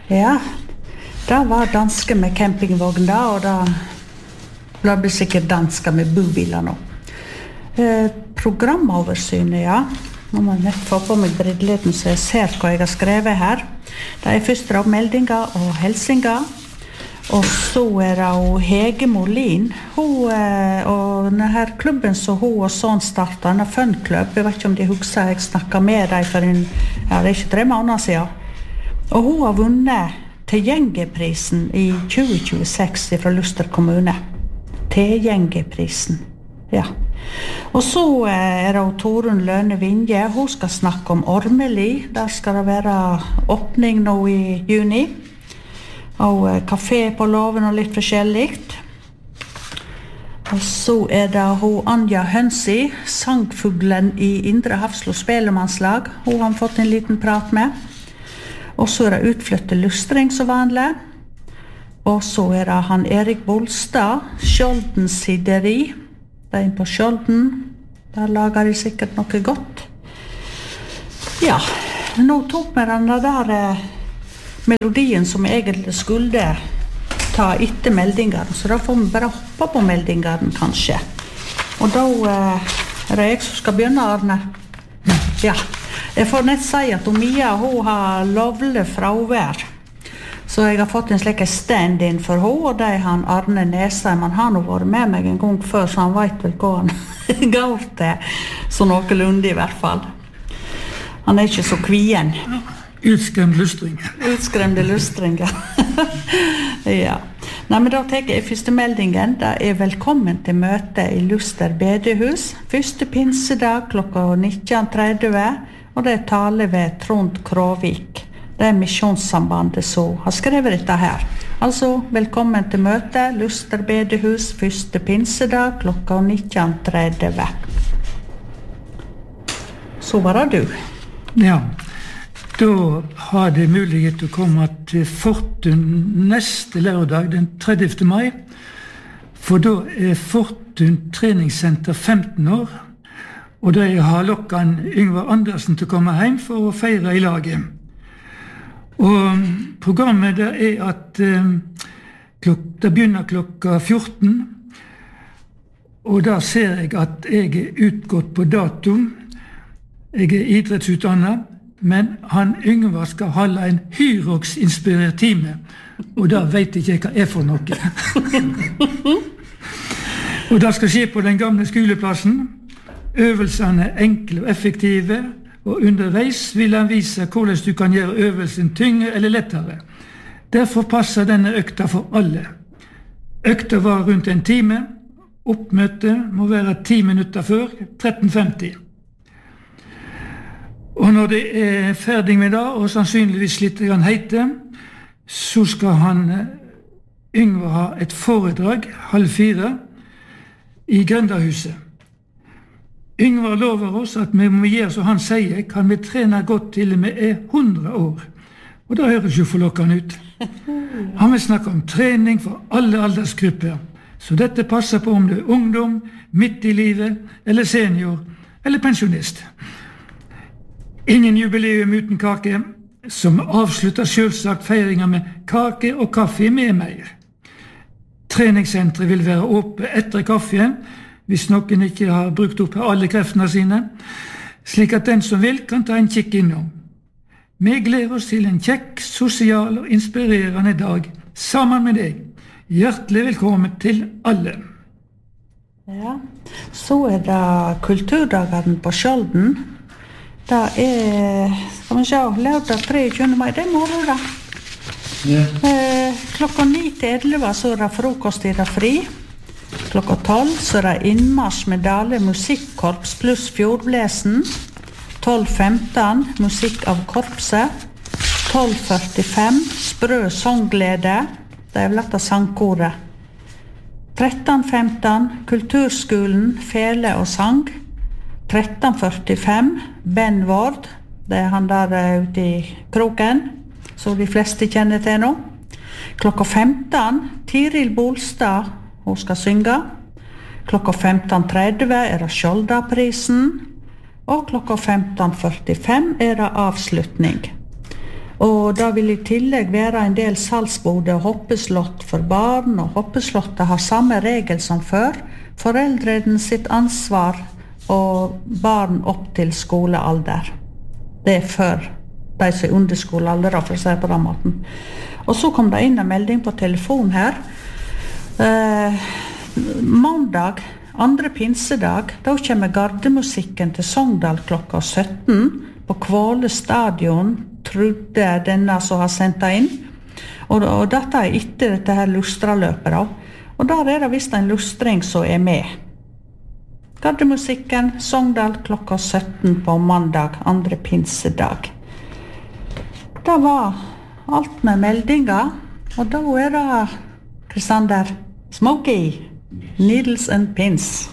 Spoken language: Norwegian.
Ja, det var danske med campingvogn da, og det blir sikkert danske med bobiler nå. Programoversynet, ja. Nå må jeg nett få på meg brilleten så jeg ser hva jeg har skrevet her. Det først da meldinger og helsinger. Og så det Hege Molin. Hun og denne klubben som hun og sånn startet, denne Fun-klubb, jeg vet ikke om de husker, jeg snakket med dem for det ikke 3 måneder siden. Og hun har vunnet Tilgjengeprisen i 2026 fra Luster kommune. Tilgjengeprisen, ja. Og så det Torunn Lønne Vinje, hun skal snakke om Ormeli. Der skal det være åpning nå i juni. Og kafé på Låven og litt forskjelligt. Og så det hun Anja Hønsi, sangfuglen i Indre Hafslo Spelemannslag. Hun har fått en liten prat med. Og så det utflyttet lustring som vanlig. Og så det han Erik Bolstad, Skjolden Sideri. Det på Skjolden. Der lager de sikkert noe godt. Ja, nå tok vi den der melodien som egentlig skulle ta etter meldingene. Så da får vi bare hoppe på meldingene kanskje. Og da det jeg som skal begynne, Arne. Ja. Jeg får nett si at Mia, hun har lovlig fravær. Så jeg har fått en slik stand-in for henne, og det han Arne Nesheim. Han har nå vært med meg en gang før, så han vet vel hva han går til. Så noenlunde i hvert fall. Han ikke så kvien. Utskremt lustring. Utskremte lustringer. Ja. Nei, men da tenker jeg første meldingen. Det velkommen til møte i Luster bedehus. Første pinsedag klokka 19.30. Og det tale ved Trond Kråvik. Det Misjonssambandet som har skrevet dette her. Altså, velkommen til møte, Luster bedehus, første pinsedag, klokka 19.30. Så var det du. Ja, da har det mulighet til å komme til Fortun neste lørdag, den 30. mai. For da Fortun treningssenter 15 år. Og de har lokket Yngvar Andersen til å komme hjem for å feire i laget. Og programmet det at det begynner klokka 14. Og da ser jeg at jeg utgått på dato. Jeg idrettsutdannet, men han Yngvar skal holde en Hyrox-inspirert time. Og da vet jeg ikke hva for noe. Og det skal skje på den gamle skoleplassen. Øvelsene enkle og effektive, og underveis vil han vise hvordan du kan gjøre øvelsen tyngre eller lettere. Derfor passer denne økta for alle. Økta var rundt en time. Oppmøtet må være 10 minutter før, 13.50. Og når det ferdig med det, og sannsynligvis litt heite, så skal han Yngvar ha et foredrag 3:30 i Grendahuset. Yngvar lover oss at vi må gjøre som han sier, kan vi trene godt til vi 100 år. Og det høres jo forlokkende ut. Han vil snakke om trening for alle aldersgrupper, så dette passer på om du ungdom, midt i livet, eller senior, eller pensjonist. Ingen jubileum uten kake, som avslutter selvsagt feiringen med kake og kaffe med mer. Treningssentret vil være åpent etter kaffen, hvis noen ikke har brukt opp alle kreftene sine, slik at den som vil kan ta en kikk innom. Vi gleder oss til en kjekk, sosial og inspirerende dag sammen med deg. Hjertelig velkommen til alle. Ja, så det kulturdagene på Skjolden. Det skal vi se, lørdag 23. mai, det morgen da. Klokka 9 til 11 så det frokost i det fri. Klokka 12 så det innmarsj med Dale musikkorps pluss fjordblesen. 12.15 musikk av korpset. 12.45 sprø sangglede. Det vel dette sangkoret. 13.15 kulturskolen fele og sang. 13.45 Ben Ward. Det han der ute i kroken, så de fleste kjenner til nå. Klokka 15 Tiril Bolstad, hun skal synge. Klokka 15.30 det Skjoldaprisen. Og klokka 15.45 det avslutning. Og da vil I tillegg være en del salgsbode og hoppeslott for barn, og hoppeslottet har samme regel som før. Foreldrene sitt ansvar og barn opp til skolealder. Det før de som under skolealder, for å si på den måten. Og så kom det inn en melding på telefon her. Mandag, andre pinsedag, da kommer gardemusikken til Sogndal klokka 17 på Kvåle stadion, trodde denne som har sendt det inn. Og dette etter dette her lustraløpet da. Og der det visst en lustring som med. Gardemusikken, Sogndal klokka 17 på mandag, andre pinsedag. Det var alt med meldinger, og da det Kristander Smokey, Needles and Pins.